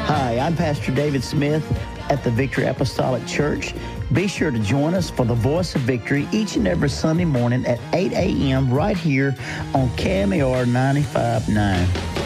Hi, I'm Pastor David Smith at the Victory Apostolic Church. Be sure to join us for the Voice of Victory each and every Sunday morning at 8 a.m. right here on KMAR 95.9.